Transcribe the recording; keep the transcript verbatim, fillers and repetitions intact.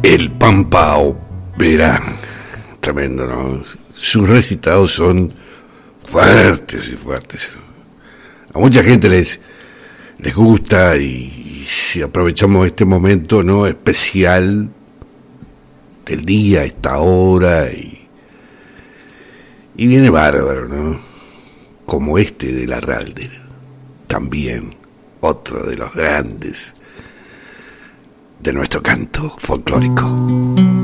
El Pampa Opera, tremendo, ¿no? Sus recitados son fuertes y fuertes. A mucha gente les, les gusta, y, y si aprovechamos este momento, ¿no?, especial del día, esta hora, y, y viene bárbaro, ¿no? Como este de Larralde, también otro de los grandes de nuestro canto folclórico.